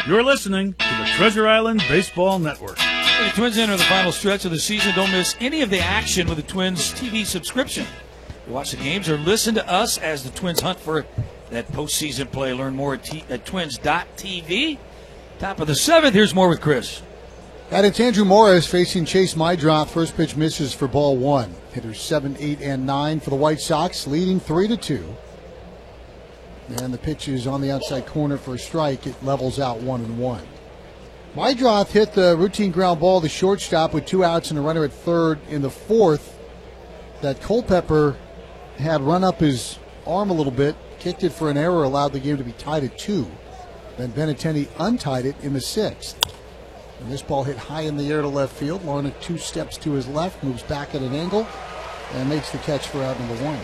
You're listening to the Treasure Island Baseball Network. The Twins enter the final stretch of the season. Don't miss any of the action with the Twins TV subscription. You watch the games or listen to us as the Twins hunt for that postseason play. Learn more at twins.tv. Top of the seventh. Here's more with Chris. And it's Andrew Morris facing Chase Meidroth. First pitch misses for ball one. Hitters 7, 8, and 9 for the White Sox, leading 3-2. And the pitch is on the outside corner for a strike. It levels out 1-1. Meidroth hit the routine ground ball to shortstop with 2 outs and a runner at third in the fourth. That Culpepper had run up his arm a little bit, kicked it for an error, allowed the game to be tied at 2. Then Benintendi untied it in the sixth. And this ball hit high in the air to left field. Larnach 2 steps to his left, moves back at an angle, and makes the catch for out number 1.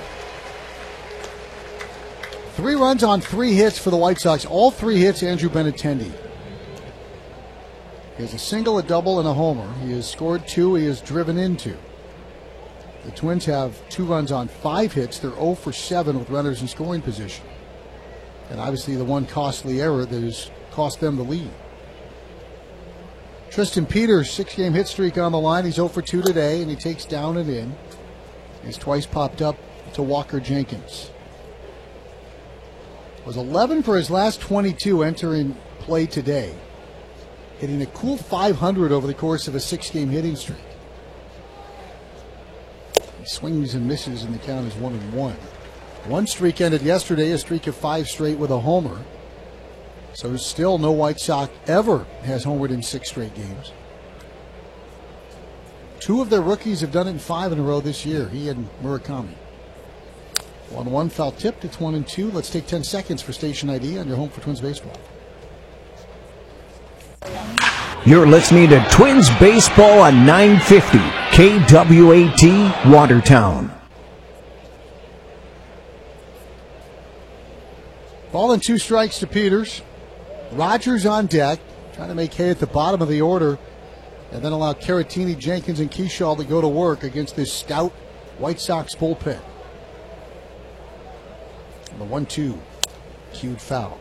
3 runs on 3 hits for the White Sox. All 3 hits, Andrew Benintendi. He has a single, a double, and a homer. He has scored 2. He has driven in 2. The Twins have 2 runs on 5 hits. They're 0 for 7 with runners in scoring position. And obviously the one costly error that has cost them the lead. Tristan Peters, 6-game hit streak on the line. He's 0 for 2 today, and he takes down and in. He's twice popped up to Walker Jenkins. Was 11 for his last 22 entering play today, hitting a cool 500 over the course of a 6-game hitting streak. He swings and misses, and the count is 1-1. One streak ended yesterday, a streak of 5 straight with a homer. So still no White Sox ever has homered in 6 straight games. 2 of their rookies have done it in 5 in a row this year, he and Murakami. 1-1, foul tipped, it's 1-2. Let's take 10 seconds for station ID on your home for Twins Baseball. You're listening to Twins Baseball on 950 KWAT Watertown. Ball and 2 strikes to Peters. Rogers on deck, trying to make hay at the bottom of the order, and then allow Caratini, Jenkins, and Keyshaw to go to work against this stout White Sox bullpen. And the 1-2, cued foul.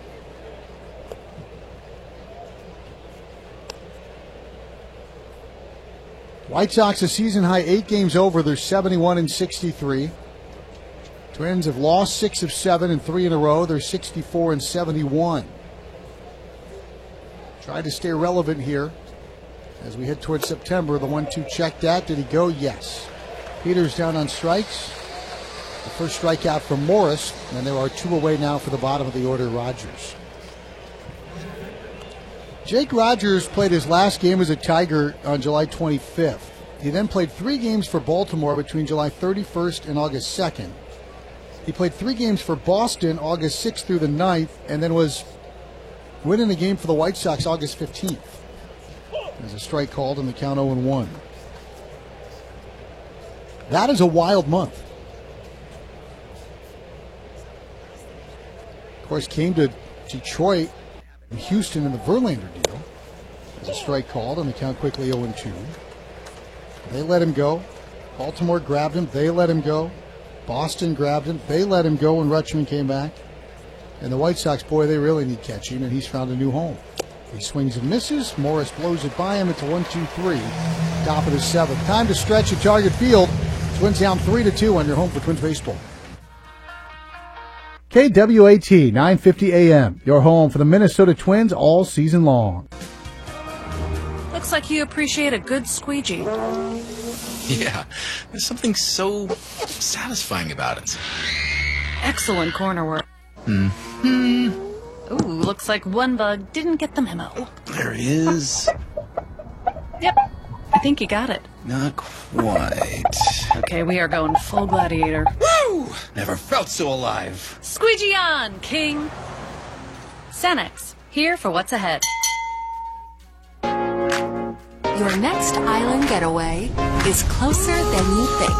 White Sox a season high 8 games over. They're 71-63. Twins have lost 6 of 7 and 3 in a row. They're 64-71. Tried to stay relevant here as we head towards September. The 1-2 checked at. Did he go? Yes. Peters down on strikes. The first strikeout from Morris, and there are 2 away now for the bottom of the order, Rogers. Jake Rogers played his last game as a Tiger on July 25th. He then played 3 games for Baltimore between July 31st and August 2nd. He played 3 games for Boston August 6th through the 9th, and then was winning a game for the White Sox August 15th. There's a strike called and the count 0-1. That is a wild month. Of course, came to Detroit and Houston in the Verlander deal. There's a strike called and the count quickly 0-2. They let him go. Baltimore grabbed him. They let him go. Boston grabbed him. They let him go when Rutschman came back. And the White Sox, boy, they really need catching, and he's found a new home. He swings and misses. Morris blows it by him. It's a 1-2-3. Top of the 7th. Time to stretch at Target Field. Twins down 3-2 on your home for Twins Baseball. KWAT 950 AM, your home for the Minnesota Twins all season long. Looks like you appreciate a good squeegee. Yeah, there's something so satisfying about it. Excellent corner work. Ooh, looks like one bug didn't get the memo. Oh, there he is. Yep, I think you got it. Not quite. Okay, we are going full gladiator. Woo! Never felt so alive. Squeegee on, King. Sanex, here for what's ahead. Your next island getaway is closer than you think.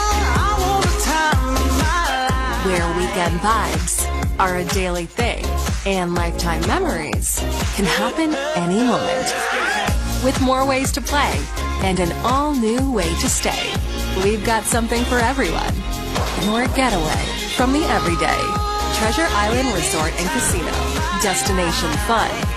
Where weekend vibes are a daily thing, and lifetime memories can happen any moment. With more ways to play and an all-new way to stay, we've got something for everyone. Your getaway from the everyday. Treasure Island Resort and Casino. Destination fun